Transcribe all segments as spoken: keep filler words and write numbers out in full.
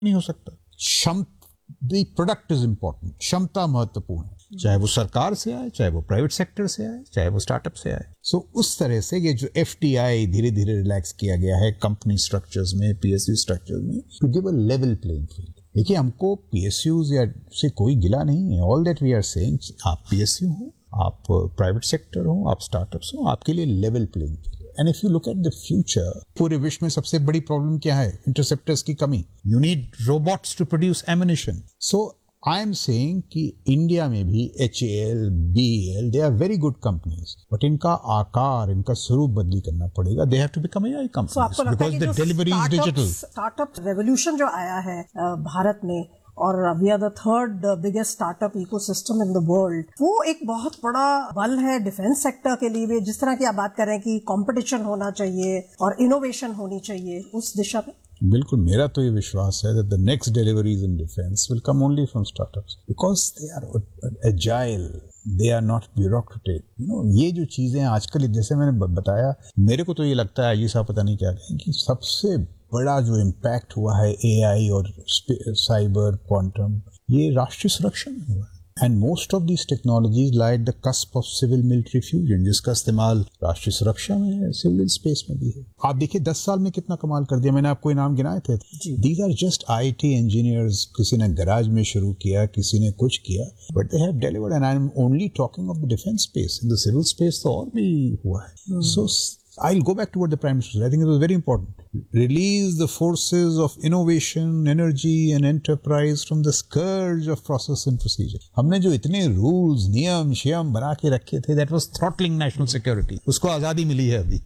नहीं हो सकता। क्षम द प्रोडक्ट इज इंपॉर्टेंट, क्षमता महत्वपूर्ण है, चाहे वो सरकार से आए, चाहे वो प्राइवेट सेक्टर से आए, चाहे वो स्टार्टअप से आए। सो so, उस तरह से ये जो एफटीआई धीरे धीरे रिलैक्स किया गया है कंपनी स्ट्रक्चर्स में, पीएसयू स्ट्रक्चर्स में, to give a level playing field. देखिए, हमको पीएसयूज या से कोई गिला नहीं है। All that we are saying, आप पीएसयू हो, आप प्राइवेट सेक्टर हो, आप स्टार्टअप्स हो, आपके लिए level playing field. And if you look at the future, पूरे विश्व में सबसे बड़ी प्रॉब्लम क्या है? इंटरसेप्टर्स की कमी। You need robots to produce ammunition. So I am saying कि इंडिया में भी H A L, B E L, they are very good companies, but इनका आकार, इनका स्वरूप बदली करना पड़ेगा। They have to become AI companies because the delivery is digital. Startup revolution जो आया है भारत में, और we are the third biggest startup ecosystem in the world, वो एक बहुत बड़ा बल है डिफेंस सेक्टर के लिए भी। जिस तरह की आप बात कर रहे हैं कि कंपटीशन होना चाहिए और इनोवेशन होनी चाहिए उस दिशा में, बिल्कुल मेरा तो ये विश्वास है that the next deliveries in defense will come only from startups because they are agile, they are not bureaucratic. You know, ये जो चीजें आजकल, जैसे मैंने बताया, मेरे को तो ये लगता है, ये सब पता नहीं क्या कहें, कि सबसे बड़ा जो इम्पैक्ट हुआ है एआई और साइबर क्वांटम, ये राष्ट्रीय सुरक्षा में हुआ है। And most of these technologies lie at the cusp of civil military fusion, जिसका इस्तेमाल राष्ट्रीय सुरक्षा में है, सिविल स्पेस में भी है। आप देखिए दस साल में कितना कमाल कर दिया। मैंने आपको इनाम गिनाए थे। These are just I T engineers, किसी ने गैराज में शुरू किया, किसी ने कुछ किया, but they have delivered, and I'm only talking of the defense space. In the civil space तो और भी हुआ है। Hmm. So I'll go back to what the Prime Minister said. I think it was very important. Release the forces of innovation, energy and enterprise from the scourge of process and procedure. हमने जो इतने rules, नियम, शियम बना के रखे थे, that was throttling national security. उसको आजादी मिली है अभी।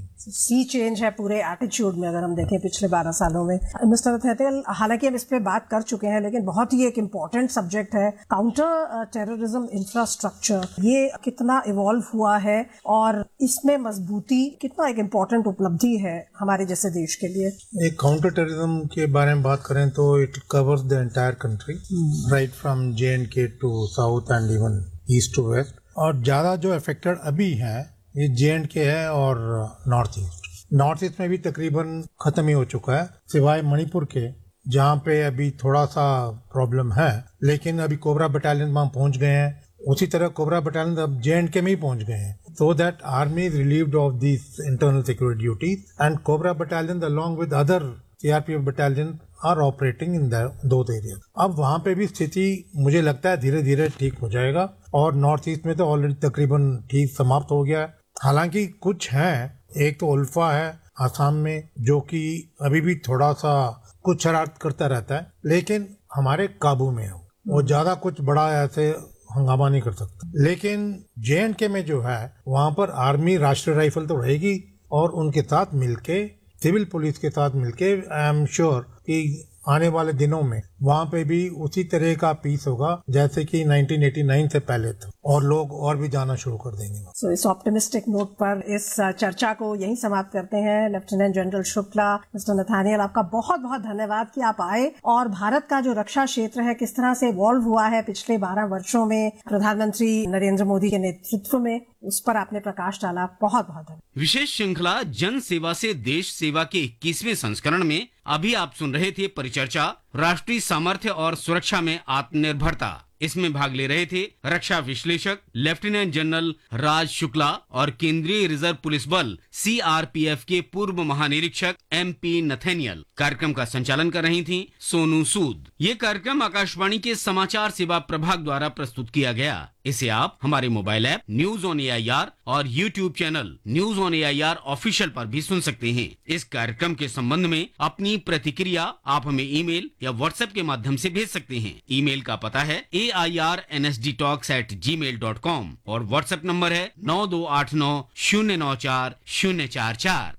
सी चेंज है पूरे एटीट्यूड में, अगर हम देखें पिछले बारह सालों में। मिस्टर थेटेल, हालांकि हम इस पे बात कर चुके हैं, लेकिन बहुत ही एक इम्पोर्टेंट सब्जेक्ट है काउंटर टेररिज्म इंफ्रास्ट्रक्चर। ये कितना इवॉल्व हुआ है और इसमें मजबूती कितना एक इम्पोर्टेंट उपलब्धि है हमारे जैसे देश के लिए? एक काउंटर टेररिज्म के बारे में बात करें तो it covers the entire country, right from J and के to south and even east to waste. और ज्यादा जो अफेक्टेड अभी है ये जे एंड के है और नॉर्थ ईस्ट। नॉर्थ ईस्ट में भी तकरीबन खत्म ही हो चुका है, सिवाय मणिपुर के, जहाँ पे अभी थोड़ा सा प्रॉब्लम है, लेकिन अभी कोबरा बटालियन वहां पहुंच गए हैं। उसी तरह कोबरा बटालियन अब जे एंड के में ही पहुंच गए हैं, so that army is relieved of these internal security duties, and Cobra battalion along with other C R P F battalion are operating in the those areas. अब वहाँ पे भी स्थिति मुझे लगता है धीरे धीरे ठीक हो जाएगा, और नॉर्थ ईस्ट में तो ऑलरेडी तकरीबन ठीक समाप्त हो गया है। हालांकि कुछ है, एक तो उल्फा है आसाम में, जो कि अभी भी थोड़ा सा कुछ शरारत करता रहता है, लेकिन हमारे काबू में हो, वो ज्यादा कुछ बड़ा ऐसे हंगामा नहीं कर सकता। लेकिन जे एंड के में जो है वहां पर आर्मी, राष्ट्रीय राइफल तो रहेगी, और उनके साथ मिलके सिविल पुलिस के साथ मिलके आई एम श्योर कि आने वाले दिनों में वहां पे भी उसी तरह का पीस होगा जैसे कि नाइनटीन एटी नाइन से पहले था, और लोग और भी जाना शुरू कर देंगे। so, इस ऑप्टिमिस्टिक नोट पर इस चर्चा को यहीं समाप्त करते हैं। Lieutenant general Shukla, mister Nathaniel, आपका बहुत बहुत धन्यवाद कि आप आए और भारत का जो रक्षा क्षेत्र है किस तरह से इवॉल्व हुआ है पिछले बारह वर्षों में प्रधानमंत्री नरेंद्र मोदी के नेतृत्व में, उस पर आपने प्रकाश डाला। बहुत बहुत धन्यवाद। विशेष श्रृंखला जन सेवा से देश सेवा के इक्कीसवें संस्करण में अभी आप सुन रहे थे परिचर्चा राष्ट्रीय सामर्थ्य और सुरक्षा में आत्मनिर्भरता। इसमें भाग ले रहे थे रक्षा विश्लेषक लेफ्टिनेंट जनरल राज शुक्ला और केंद्रीय रिजर्व पुलिस बल सी आर पी एफ के पूर्व महानिरीक्षक एम पी नथानियल। कार्यक्रम का संचालन कर रही थी सोनू सूद। ये कार्यक्रम आकाशवाणी के समाचार सेवा प्रभाग द्वारा प्रस्तुत किया गया। इसे आप हमारे mobile app news on A I R और YouTube channel news on A I R official पर भी सुन सकते हैं। इस कार्यक्रम के संबंध में अपनी प्रतिक्रिया आप हमें ईमेल या व्हाट्सएप के माध्यम से भेज सकते हैं। ईमेल का पता है ए I R N S D talks eight ji mail dot com और व्हाट्सएप नंबर है नौ दो आठ नौ शून्य नौ चार शून्य चार चार।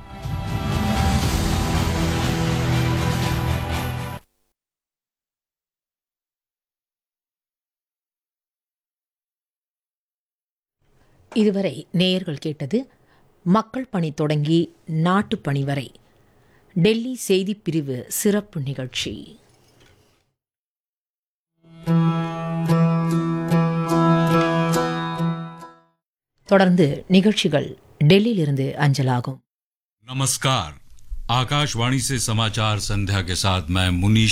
இதுவரை நேயர்கள் கேட்டது மக்கள் பணி தொடங்கி நாட்டு பணி வரை டெல்லி செய்திப் பிரிவு சிறப்பு நிகழ்ச்சி. தொடர்ந்து நிகழ்ச்சிகள் டெல்லியிலிருந்து அஞ்சலாகும். नमस्कार, आकाशवाणी से समाचार संध्या के साथ मैं मुनीश